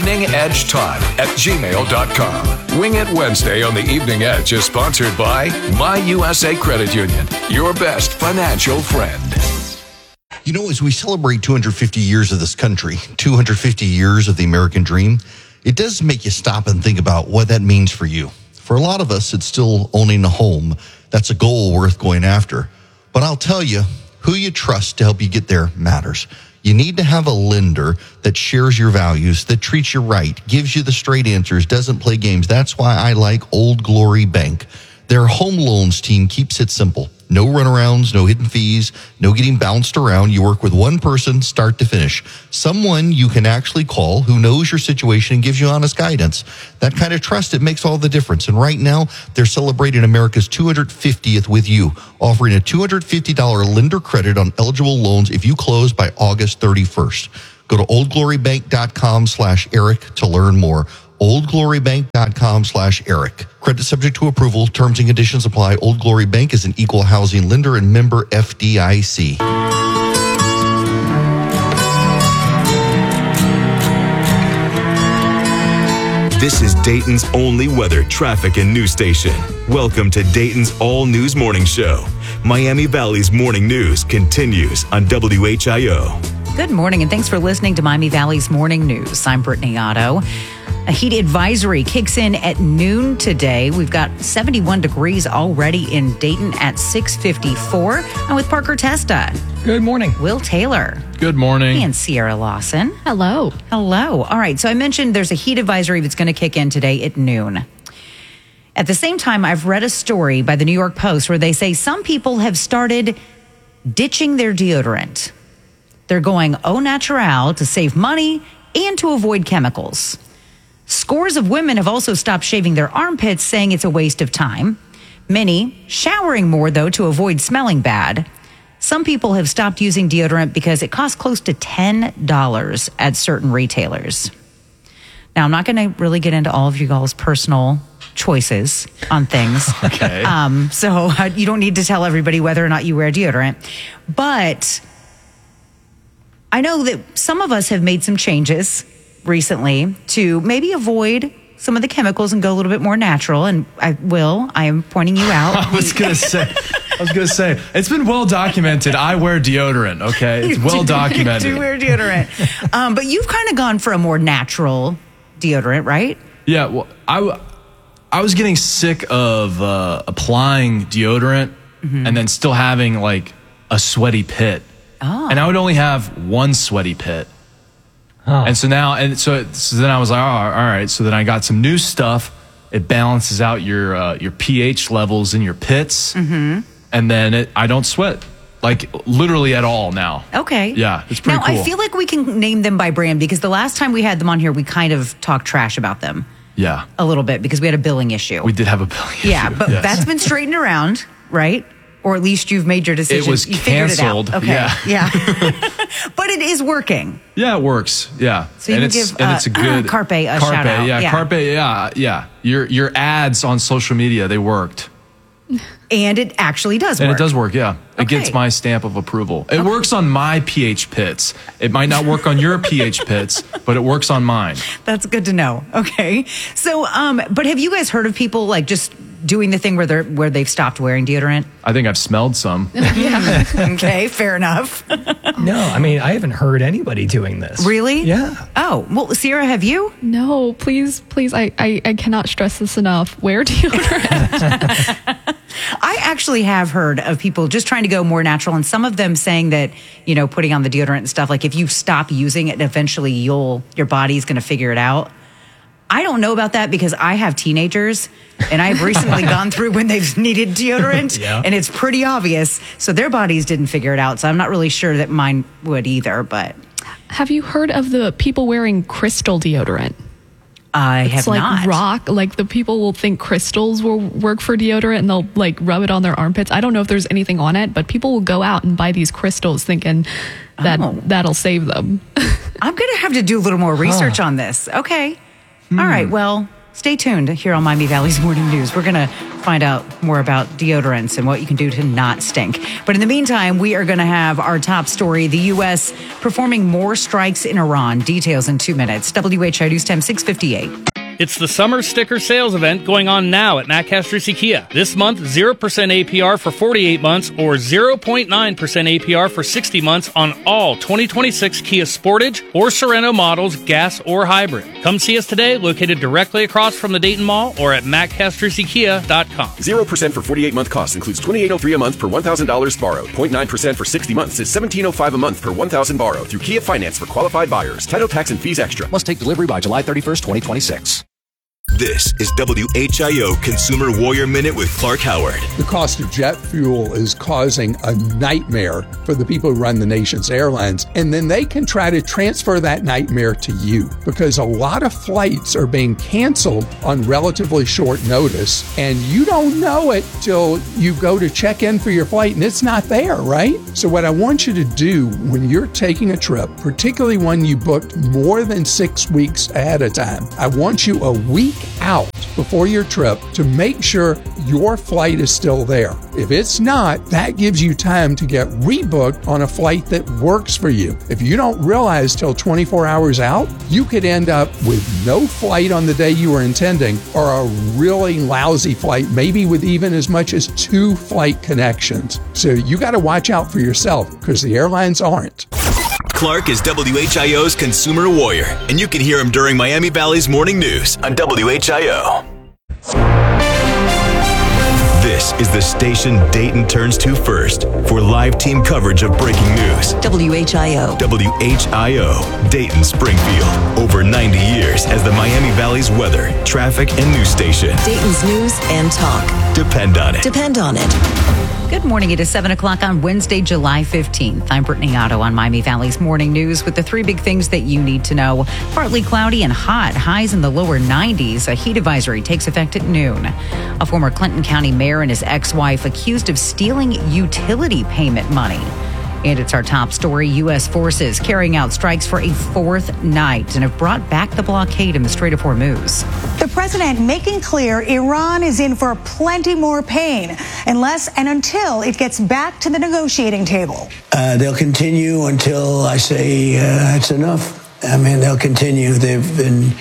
eveningedgetodd@gmail.com. Wing It Wednesday on the Evening Edge is sponsored by My USA Credit Union, your best financial friend. You know, as we celebrate 250 years of this country, 250 years of the American dream, it does make you stop and think about what that means for you. For a lot of us, it's still owning a home. That's a goal worth going after. But I'll tell you, who you trust to help you get there matters. You need to have a lender that shares your values, that treats you right, gives you the straight answers, doesn't play games. That's why I like Old Glory Bank. Their home loans team keeps it simple. No runarounds, no hidden fees, no getting bounced around. You work with one person, start to finish. Someone you can actually call who knows your situation and gives you honest guidance. That kind of trust, it makes all the difference. And right now, they're celebrating America's 250th with you, offering a $250 lender credit on eligible loans if you close by August 31st. Go to oldglorybank.com/Eric to learn more. oldglorybank.com/Eric. Credit subject to approval. Terms and conditions apply. Old Glory Bank is an equal housing lender and member FDIC. This is Dayton's only weather, traffic, and news station. Welcome to Dayton's All News Morning Show. Miami Valley's morning news continues on WHIO. Good morning, and thanks for listening to Miami Valley's Morning News. I'm Brittany Otto. A heat advisory kicks in at noon today. We've got 71 degrees already in Dayton at 6:54. I'm with Parker Testa. Good morning. Will Taylor. Good morning. And Sierra Lawson. Hello. Hello. All right, so I mentioned there's a heat advisory that's going to kick in today at noon. At the same time, I've read a story by the New York Post where they say some people have started ditching their deodorant. They're going au naturel to save money and to avoid chemicals. Scores of women have also stopped shaving their armpits, saying it's a waste of time. Many showering more, though, to avoid smelling bad. Some people have stopped using deodorant because it costs close to $10 at certain retailers. Now, I'm not going to really get into all of you all's personal choices on things. Okay. So you don't need to tell everybody whether or not you wear deodorant. But I know that some of us have made some changes recently to maybe avoid some of the chemicals and go a little bit more natural. And I am pointing you out. I was going to say, it's been well documented. I wear deodorant, okay? It's well documented. You do wear deodorant. But you've kind of gone for a more natural deodorant, right? Yeah, well, I was getting sick of applying deodorant and then still having like a sweaty pit. Oh. And I would only have one sweaty pit. Oh. And so then I was like, oh, all right. So then I got some new stuff. It balances out your pH levels in your pits. Mm-hmm. And then I don't sweat, like literally at all now. Okay. Yeah, it's pretty cool. Now, I feel like we can name them by brand because the last time we had them on here, we kind of talked trash about them. Yeah. A little bit because we had a billing issue. We did have a billing issue. Yeah, but that's been straightened around, right? Or at least you've made your decision. It was canceled. Okay. Yeah. But it is working. Yeah, it works. Yeah. So you can give it's a good Carpe a shout out. Yeah, Carpe. Yeah. Your ads on social media, they worked. And it actually does work. And it does work, yeah. Okay. It gets my stamp of approval. It works on my pH pits. It might not work on your pH pits, but it works on mine. That's good to know. Okay. So, but have you guys heard of people like just doing the thing where they've stopped wearing deodorant? I think I've smelled some. Yeah. Okay, fair enough. No, I mean, I haven't heard anybody doing this. Really? Yeah. Oh, well, Sierra, have you? No, please. I cannot stress this enough. Wear deodorant. I actually have heard of people just trying to go more natural, and some of them saying that, putting on the deodorant and stuff, like if you stop using it, eventually your body's going to figure it out. I don't know about that because I have teenagers and I've recently gone through when they've needed deodorant and it's pretty obvious. So their bodies didn't figure it out. So I'm not really sure that mine would either, but. Have you heard of the people wearing crystal deodorant? I have not. It's like rock. Like the people will think crystals will work for deodorant and they'll like rub it on their armpits. I don't know if there's anything on it, but people will go out and buy these crystals thinking that that'll save them. I'm going to have to do a little more research on this. Okay. All right. Well, stay tuned here on Miami Valley's Morning News. We're going to find out more about deodorants and what you can do to not stink. But in the meantime, we are going to have our top story, the U.S. performing more strikes in Iran. Details in 2 minutes. WHIO News Time 6:58. It's the summer sticker sales event going on now at Matt Castrucci Kia. This month, 0% APR for 48 months or 0.9% APR for 60 months on all 2026 Kia Sportage or Sorento models, gas or hybrid. Come see us today, located directly across from the Dayton Mall or at mattcastruccikia.com. 0% for 48-month cost includes $2,803 a month per $1,000 borrowed. 0.9% for 60 months is $1,705 a month per $1,000 borrowed through Kia Finance for qualified buyers. Title, tax, and fees extra. Must take delivery by July 31st, 2026. This is WHIO Consumer Warrior Minute with Clark Howard. The cost of jet fuel is causing a nightmare for the people who run the nation's airlines, and then they can try to transfer that nightmare to you because a lot of flights are being canceled on relatively short notice, and you don't know it till you go to check in for your flight and it's not there, right? So what I want you to do when you're taking a trip, particularly one you booked more than 6 weeks ahead of time, I want you a week out before your trip to make sure your flight is still there. If it's not, that gives you time to get rebooked on a flight that works for you. If you don't realize till 24 hours out, you could end up with no flight on the day you were intending or a really lousy flight, maybe with even as much as 2 flight connections. So you got to watch out for yourself because the airlines aren't. Clark is WHIO's Consumer Warrior, and you can hear him during Miami Valley's Morning News on WHIO. This is the station Dayton turns to first for live team coverage of breaking news. WHIO. WHIO, Dayton Springfield. Over 90 years as the Miami Valley's weather, traffic, and news station. Dayton's news and talk. Depend on it. Depend on it. Good morning. It is 7 o'clock on Wednesday, July 15th. I'm Brittany Otto on Miami Valley's Morning News with the 3 big things that you need to know. Partly cloudy and hot, highs in the lower 90s. A heat advisory takes effect at noon. A former Clinton County mayor and his ex-wife accused of stealing utility payment money. And it's our top story. U.S. forces carrying out strikes for a 4th night and have brought back the blockade in the Strait of Hormuz. The president making clear Iran is in for plenty more pain unless and until it gets back to the negotiating table. They'll continue until I say it's enough. I mean, they'll continue. They've been,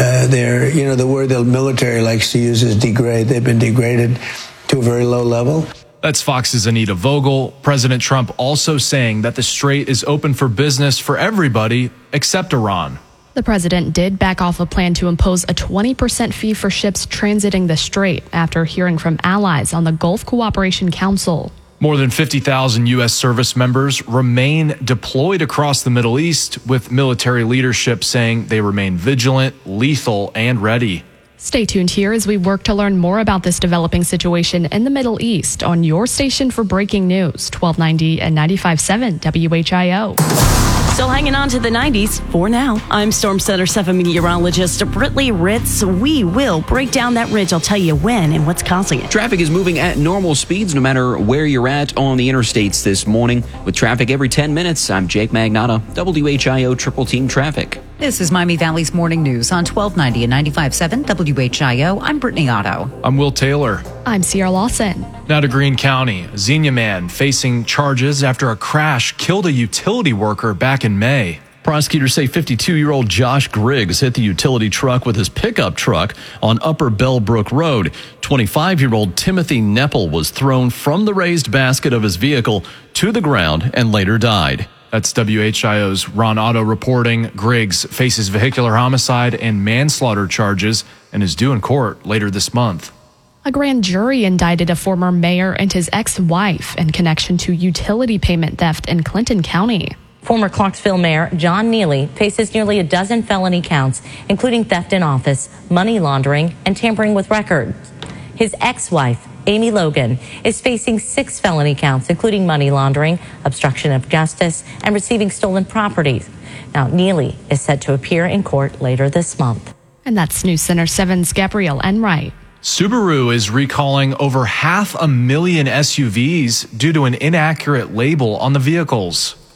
the word the military likes to use is degrade. They've been degraded to a very low level. That's Fox's Anita Vogel. President Trump also saying that the Strait is open for business for everybody except Iran. The president did back off a plan to impose a 20% fee for ships transiting the Strait after hearing from allies on the Gulf Cooperation Council. More than 50,000 U.S. service members remain deployed across the Middle East, with military leadership saying they remain vigilant, lethal, and ready. Stay tuned here as we work to learn more about this developing situation in the Middle East on your station for breaking news, 1290 and 95.7 WHIO. Still hanging on to the 90s for now. I'm Storm Center 7 meteorologist Brittany Ritz. We will break down that ridge. I'll tell you when and what's causing it. Traffic is moving at normal speeds no matter where you're at on the interstates this morning. With traffic every 10 minutes, I'm Jake Magnotta, WHIO Triple Team Traffic. This is Miami Valley's Morning News on 1290 and 95.7 WHIO. I'm Brittany Otto. I'm Will Taylor. I'm Sierra Lawson. Now to Greene County. A Xenia man facing charges after a crash killed a utility worker back in May. Prosecutors say 52-year-old Josh Griggs hit the utility truck with his pickup truck on Upper Bellbrook Road. 25-year-old Timothy Neppel was thrown from the raised basket of his vehicle to the ground and later died. That's WHIO's Ron Otto reporting. Griggs faces vehicular homicide and manslaughter charges and is due in court later this month. A grand jury indicted a former mayor and his ex-wife in connection to utility payment theft in Clinton County. Former Clarksville Mayor John Neely faces nearly a dozen felony counts, including theft in office, money laundering, and tampering with records. His ex-wife, Amy Logan, is facing 6 felony counts, including money laundering, obstruction of justice, and receiving stolen properties. Now, Neely is set to appear in court later this month. And that's News Center 7's Gabrielle Enright. Subaru is recalling over 500,000 SUVs due to an inaccurate label on the vehicles.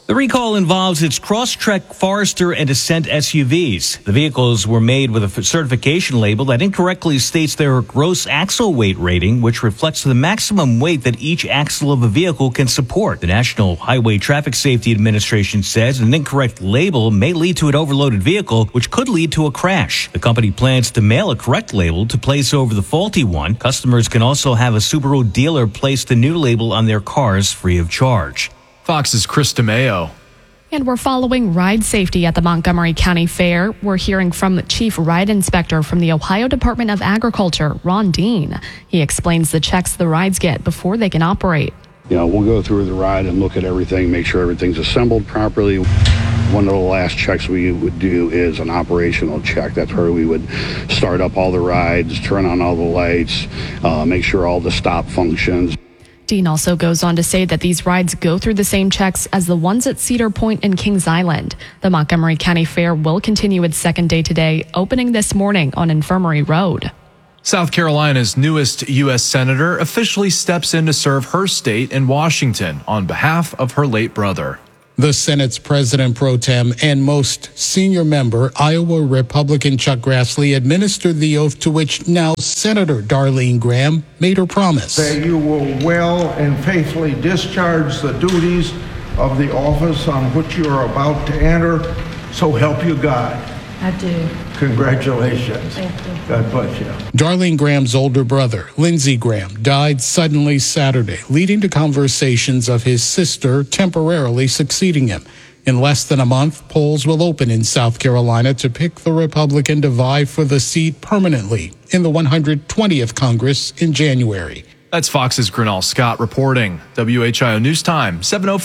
The recall involves its Crosstrek Forester and Ascent SUVs. The vehicles were made with a certification label that incorrectly states their gross axle weight rating, which reflects the maximum weight that each axle of a vehicle can support. The National Highway Traffic Safety Administration says an incorrect label may lead to an overloaded vehicle, which could lead to a crash. The company plans to mail a correct label to place over the faulty one. Customers can also have a Subaru dealer place the new label on their cars free of charge. Fox's Chris DeMeo. And we're following ride safety at the Montgomery County Fair. We're hearing from Chief Ride Inspector from the Ohio Department of Agriculture, Ron Dean. He explains the checks the rides get before they can operate. We'll go through the ride and look at everything, make sure everything's assembled properly. One of the last checks we would do is an operational check. That's where we would start up all the rides, turn on all the lights, make sure all the stop functions. Dean also goes on to say that these rides go through the same checks as the ones at Cedar Point and Kings Island. The Montgomery County Fair will continue its second day today, opening this morning on Infirmary Road. South Carolina's newest U.S. Senator officially steps in to serve her state in Washington on behalf of her late brother. The Senate's President Pro Tem and most senior member, Iowa Republican Chuck Grassley, administered the oath to which now Senator Darlene Graham made her promise. That you will well and faithfully discharge the duties of the office on which you are about to enter, so help you God. I do. Congratulations. Thank you. God bless you. Darlene Graham's older brother, Lindsey Graham, died suddenly Saturday, leading to conversations of his sister temporarily succeeding him. In less than a month, polls will open in South Carolina to pick the Republican to vie for the seat permanently in the 120th Congress in January. That's Fox's Grinnell Scott reporting. WHIO News Time,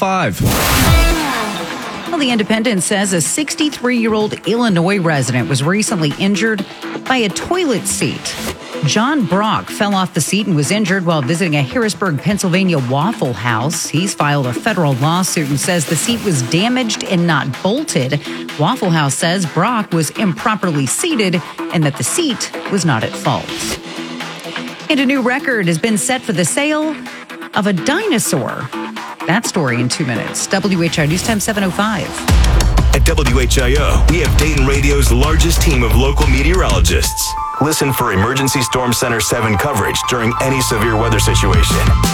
7:05. Well, the Independent says a 63-year-old Illinois resident was recently injured by a toilet seat. John Brock fell off the seat and was injured while visiting a Harrisburg, Pennsylvania Waffle House. He's filed a federal lawsuit and says the seat was damaged and not bolted. Waffle House says Brock was improperly seated and that the seat was not at fault. And a new record has been set for the sale of a dinosaur. That story in 2 minutes. WHIO News Time 7:05. At WHIO, we have Dayton Radio's largest team of local meteorologists. Listen for Emergency Storm Center 7 coverage during any severe weather situation.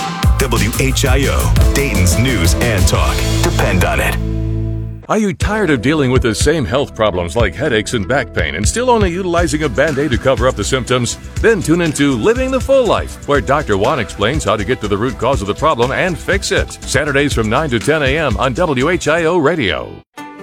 WHIO, Dayton's news and talk. Depend on it. Are you tired of dealing with the same health problems like headaches and back pain and still only utilizing a Band-Aid to cover up the symptoms? Then tune into Living the Full Life, where Dr. Juan explains how to get to the root cause of the problem and fix it. Saturdays from 9 to 10 a.m. on WHIO Radio.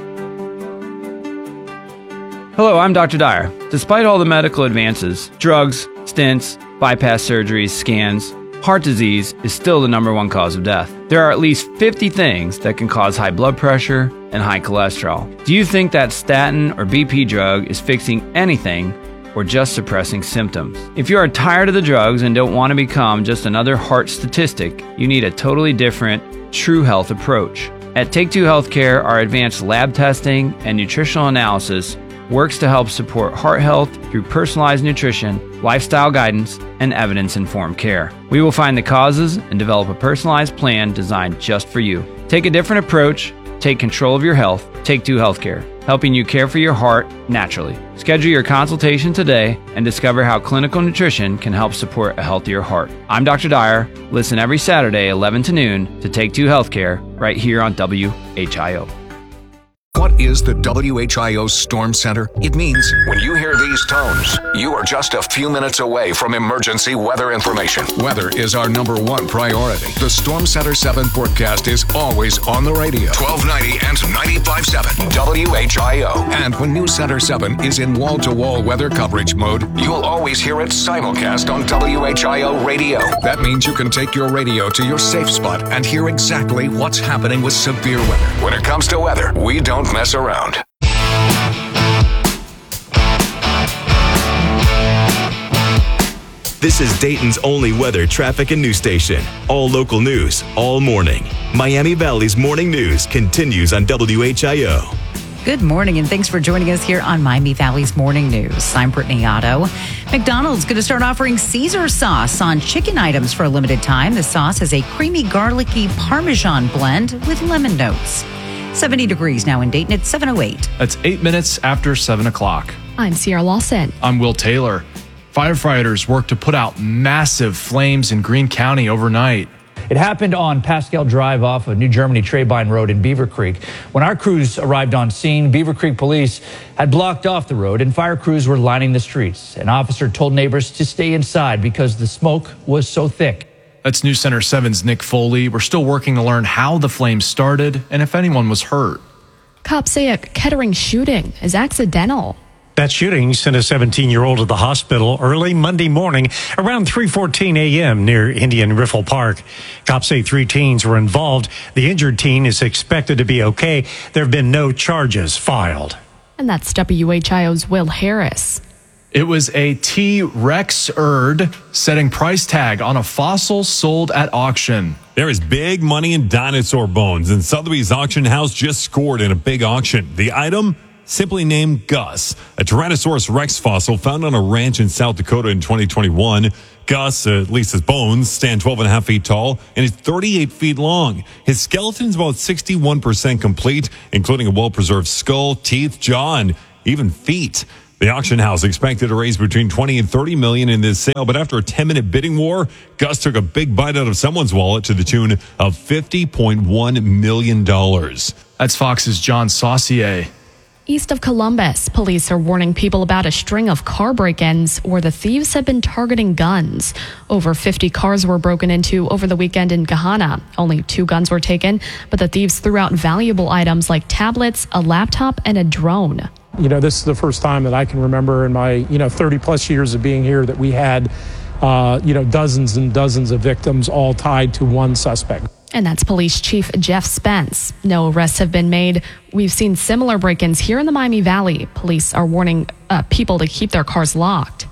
Hello, I'm Dr. Dyer. Despite all the medical advances, drugs, stents, bypass surgeries, scans, heart disease is still the #1 cause of death. There are at least 50 things that can cause high blood pressure and high cholesterol. Do you think that statin or BP drug is fixing anything or just suppressing symptoms? If you are tired of the drugs and don't want to become just another heart statistic, you need a totally different, true health approach. At Take Two Healthcare, our advanced lab testing and nutritional analysis works to help support heart health through personalized nutrition, lifestyle guidance, and evidence-informed care. We will find the causes and develop a personalized plan designed just for you. Take a different approach, take control of your health. Take Two Healthcare, helping you care for your heart naturally. Schedule your consultation today and discover how clinical nutrition can help support a healthier heart. I'm Dr. Dyer. Listen every Saturday, 11 to noon, to Take Two Healthcare right here on WHIO. What is the WHIO Storm Center? It means when you hear these tones, you are just a few minutes away from emergency weather information. Weather is our #1 priority. The Storm Center 7 forecast is always on the radio. 1290 and 95.7 WHIO. And when News Center 7 is in wall-to-wall weather coverage mode, you'll always hear it simulcast on WHIO radio. That means you can take your radio to your safe spot and hear exactly what's happening with severe weather. When it comes to weather, we don't mess around. This is Dayton's only weather, traffic, and news station. All local news, all morning. Miami Valley's morning news continues on WHIO. Good morning, and thanks for joining us here on Miami Valley's Morning News. I'm Brittany Otto. McDonald's going to start offering Caesar sauce on chicken items for a limited time. The sauce has a creamy, garlicky Parmesan blend with lemon notes. 70 degrees now in Dayton. It's 7:08. That's 8 minutes after 7 o'clock. I'm Sierra Lawson. I'm Will Taylor. Firefighters worked to put out massive flames in Greene County overnight. It happened on Pascal Drive off of New Germany Trebein Road in Beaver Creek. When our crews arrived on scene, Beaver Creek police had blocked off the road and fire crews were lining the streets. An officer told neighbors to stay inside because the smoke was so thick. That's News Center 7's Nick Foley. We're still working to learn how the flames started and if anyone was hurt. Cops say a Kettering shooting is accidental. That shooting sent a 17-year-old to the hospital early Monday morning around 3:14 a.m. near Indian Riffle Park. Cops say 3 teens were involved. The injured teen is expected to be okay. There have been no charges filed. And that's WHIO's Will Harris. It was a T-Rex Erd setting price tag on a fossil sold at auction. There is big money in dinosaur bones, and Sotheby's auction house just scored in a big auction. The item? Simply named Gus, a Tyrannosaurus Rex fossil found on a ranch in South Dakota in 2021. Gus, at least his bones, stand 12.5 feet tall and is 38 feet long. His skeleton is about 61% complete, including a well-preserved skull, teeth, jaw, and even feet. The auction house expected to raise between $20 and $30 million in this sale, but after a 10-minute bidding war, Gus took a big bite out of someone's wallet to the tune of $50.1 million. That's Fox's John Saucier. East of Columbus, police are warning people about a string of car break-ins where the thieves have been targeting guns. Over 50 cars were broken into over the weekend in Gahanna. Only 2 guns were taken, but the thieves threw out valuable items like tablets, a laptop, and a drone. This is the first time that I can remember in my, 30 plus years of being here that we had, dozens and dozens of victims all tied to one suspect. And that's Police Chief Jeff Spence. No arrests have been made. We've seen similar break-ins here in the Miami Valley. Police are warning people to keep their cars locked.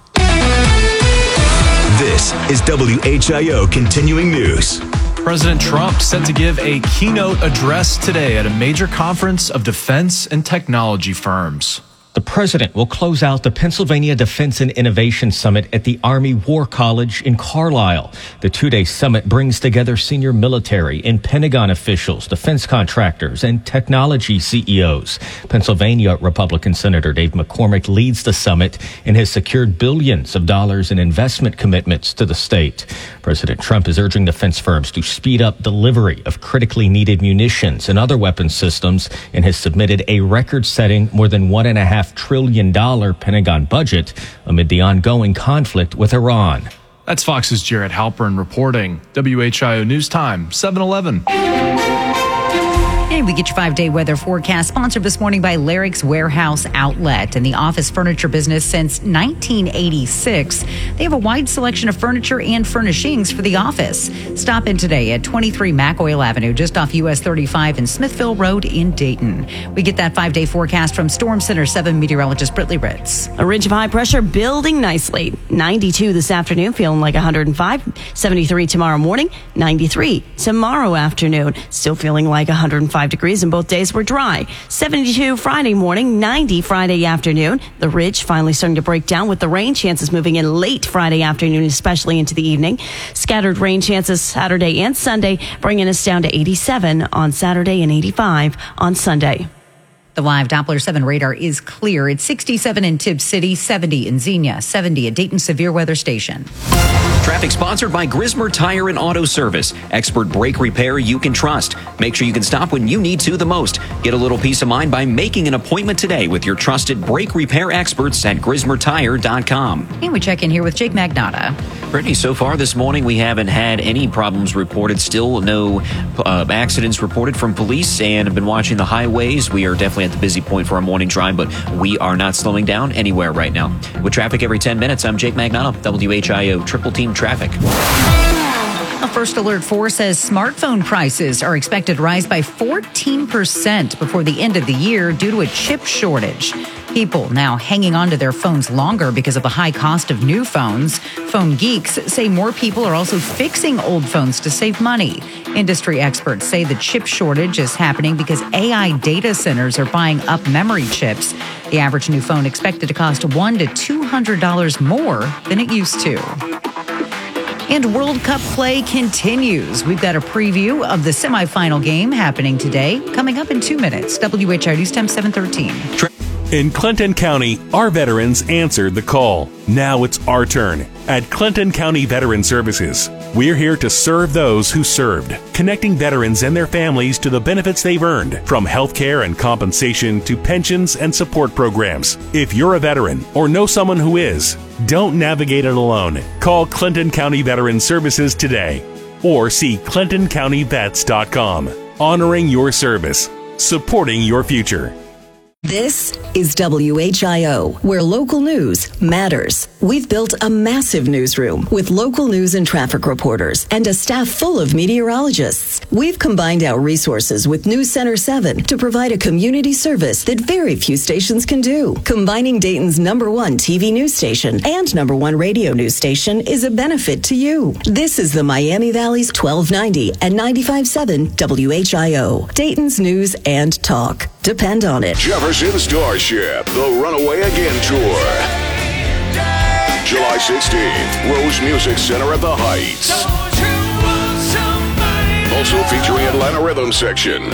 This is WHIO Continuing News. President Trump set to give a keynote address today at a major conference of defense and technology firms. The president will close out the Pennsylvania Defense and Innovation Summit at the Army War College in Carlisle. The 2-day summit brings together senior military and Pentagon officials, defense contractors, and technology CEOs. Pennsylvania Republican Senator Dave McCormick leads the summit and has secured billions of dollars in investment commitments to the state. President Trump is urging defense firms to speed up delivery of critically needed munitions and other weapons systems and has submitted a record-setting more than $1.5 trillion Pentagon budget amid the ongoing conflict with Iran. That's Fox's Jared Halpern reporting. WHIO News Time, 7:11. And we get your 5-day weather forecast sponsored this morning by Larrick's Warehouse Outlet and the office furniture business since 1986. They have a wide selection of furniture and furnishings for the office. Stop in today at 23 McOil Avenue, just off US 35 and Smithville Road in Dayton. We get that 5-day forecast from Storm Center 7 meteorologist Britley Ritz. A ridge of high pressure building nicely. 92 this afternoon, feeling like 105. 73 tomorrow morning. 93 tomorrow afternoon, still feeling like 105 degrees, and both days were dry. 72 Friday morning, 90 Friday afternoon. The ridge finally starting to break down with the rain chances moving in late Friday afternoon, especially into the evening. Scattered rain chances Saturday and Sunday, bringing us down to 87 on Saturday and 85 on Sunday. The live Doppler 7 radar is clear. It's 67 in Tibbs City, 70 in Xenia, 70 at Dayton Severe Weather Station. Traffic sponsored by Grismer Tire and Auto Service. Expert brake repair you can trust. Make sure you can stop when you need to the most. Get a little peace of mind by making an appointment today with your trusted brake repair experts at GrismerTire.com. And we check in here with Jake Magnotta. Brittany, so far this morning we haven't had any problems reported. Still no accidents reported from police, and have been watching the highways. We are definitely at the busy point for our morning drive, but we are not slowing down anywhere right now. With traffic every 10 minutes, I'm Jake Magnotta, WHIO Triple Team Traffic. A First Alert 4 says smartphone prices are expected to rise by 14% before the end of the year due to a chip shortage. People now hanging on to their phones longer because of the high cost of new phones. Phone geeks say more people are also fixing old phones to save money. Industry experts say the chip shortage is happening because AI data centers are buying up memory chips. The average new phone expected to cost $100 to $200 more than it used to. And World Cup play continues. We've got a preview of the semifinal game happening today, coming up in 2 minutes. WHIO News Time 7:13. In Clinton County, our veterans answered the call. Now it's our turn. At Clinton County Veteran Services, we're here to serve those who served, connecting veterans and their families to the benefits they've earned, from health care and compensation to pensions and support programs. If you're a veteran or know someone who is, don't navigate it alone. Call Clinton County Veteran Services today or see ClintonCountyVets.com. Honoring your service, supporting your future. This is WHIO, where local news matters. We've built a massive newsroom with local news and traffic reporters and a staff full of meteorologists. We've combined our resources with News Center 7 to provide a community service that very few stations can do. Combining Dayton's #1 TV news station and #1 radio news station is a benefit to you. This is the Miami Valley's 1290 and 95.7 WHIO, Dayton's news and talk. Depend on it. Jefferson Starship, the Runaway Again Tour. July 16th, Rose Music Center at the Heights. Also featuring Atlanta Rhythm Section,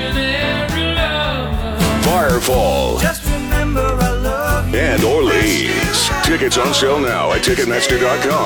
Firefall, and Orleans. Tickets on sale now at Ticketmaster.com.